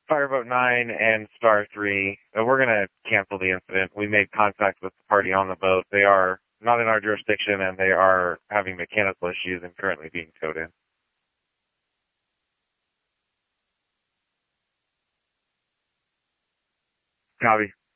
Fireboat 9 and Star 3, we're going to cancel the incident. We made contact with the party on the boat. They are not in our jurisdiction, and they are having mechanical issues and currently being towed in. Copy.